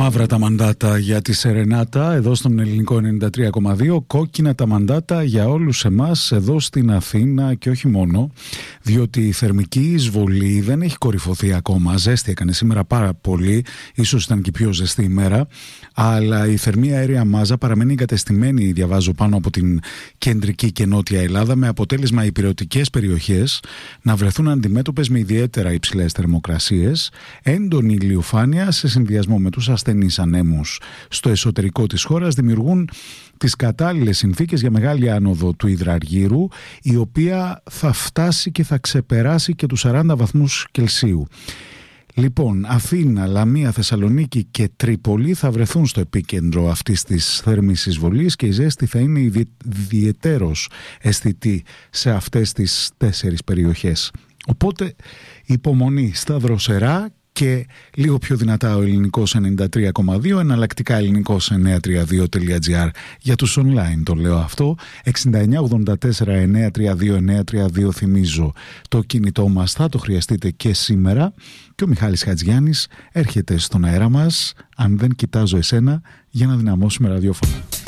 Μαύρα τα μαντάτα για τη Σερενάτα εδώ στον ελληνικό 93,2, κόκκινα τα μαντάτα για όλους εμάς εδώ στην Αθήνα και όχι μόνο, διότι η θερμική εισβολή δεν έχει κορυφωθεί ακόμα. Ζέστη έκανε σήμερα πάρα πολύ, ίσως ήταν και πιο ζεστή ημέρα, αλλά η θερμή αέρια μάζα παραμένει εγκατεστημένη, διαβάζω, πάνω από την κεντρική και νότια Ελλάδα, με αποτέλεσμα οι ηπειρωτικές περιοχές να βρεθούν αντιμέτωπες με ιδιαίτερα υψηλές θερμοκρασίες, έντονη ηλιοφάνεια σε συνδυασμό με τους ασθενείς ανέμους στο εσωτερικό της χώρας δημιουργούν τις κατάλληλες συνθήκες για μεγάλη άνοδο του υδραργύρου, η οποία θα φτάσει και θα ξεπεράσει και τους 40 βαθμούς Κελσίου. Λοιπόν, Αθήνα, Λαμία, Θεσσαλονίκη και Τρίπολη θα βρεθούν στο επίκεντρο αυτής της θερμής εισβολής και η ζέστη θα είναι ιδιαιτέρως αισθητή σε αυτές τις 4 περιοχές. Οπότε υπομονή στα δροσερά και λίγο πιο δυνατά ο ελληνικός 93,2, εναλλακτικά ελληνικός 932.gr για τους online, το λέω αυτό. 6984-932-932, θυμίζω, το κινητό μας, θα το χρειαστείτε και σήμερα. Και ο Μιχάλης Χατζιάννης έρχεται στον αέρα μας, αν δεν κοιτάζω εσένα, για να δυναμώσουμε ραδιόφωνο.